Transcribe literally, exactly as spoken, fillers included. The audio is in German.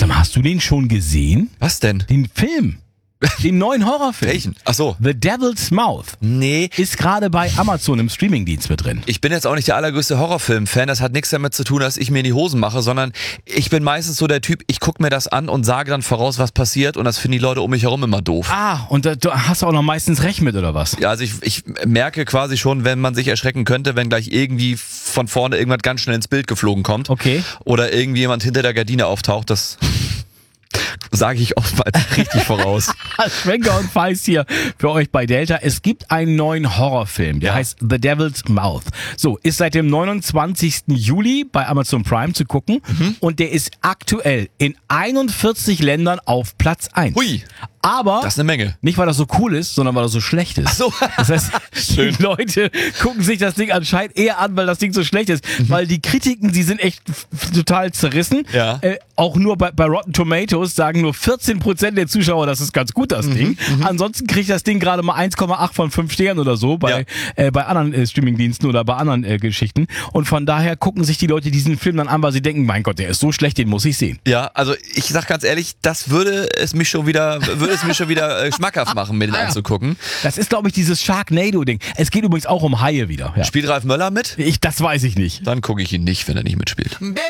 Sag mal, hast du den schon gesehen? Was denn? Den Film. Den neuen Horrorfilm. Welchen? Ach so. The Devil's Mouth. Nee. Ist gerade bei Amazon im Streamingdienst mit drin. Ich bin jetzt auch nicht der allergrößte Horrorfilm-Fan. Das hat nichts damit zu tun, dass ich mir in die Hosen mache, sondern ich bin meistens so der Typ, ich gucke mir das an und sage dann voraus, was passiert, und das finden die Leute um mich herum immer doof. Ah, und da, du hast auch noch meistens recht mit, oder was? Ja, also ich, ich merke quasi schon, wenn man sich erschrecken könnte, wenn gleich irgendwie von vorne irgendwas ganz schnell ins Bild geflogen kommt. Okay. Oder irgendwie jemand hinter der Gardine auftaucht, das sage ich oftmals richtig voraus. Schwenker und Feist hier für euch bei Delta. Es gibt einen neuen Horrorfilm, der Ja. heißt The Devil's Mouth. So, ist seit dem neunundzwanzigsten Juli bei Amazon Prime zu gucken Mhm. und der ist aktuell in einundvierzig Ländern auf Platz eins. Hui, Aber das ist eine Menge. nicht, weil das so cool ist, sondern weil das so schlecht ist. Ach so. Das heißt, Schön. die Leute gucken sich das Ding anscheinend eher an, weil das Ding so schlecht ist. Weil die Kritiken, die sind echt f- total zerrissen. Ja. Äh, auch nur bei, bei Rotten Tomatoes sagen nur vierzehn Prozent der Zuschauer, das ist ganz gut, das Ding. Ansonsten kriegt das Ding gerade mal eins Komma acht von fünf Sternen oder so bei, äh, bei anderen äh, Streamingdiensten oder bei anderen äh, Geschichten. Und von daher gucken sich die Leute diesen Film dann an, weil sie denken, mein Gott, der ist so schlecht, den muss ich sehen. Ja, also ich sag ganz ehrlich, das würde es mich schon wieder, würde es mir schon wieder äh, schmackhaft machen, mir den anzugucken. Das ist, glaube ich, dieses Sharknado-Ding. Es geht übrigens auch um Haie wieder. Ja. Spielt Ralf Möller mit? Ich, das weiß ich nicht. Dann gucke ich ihn nicht, wenn er nicht mitspielt.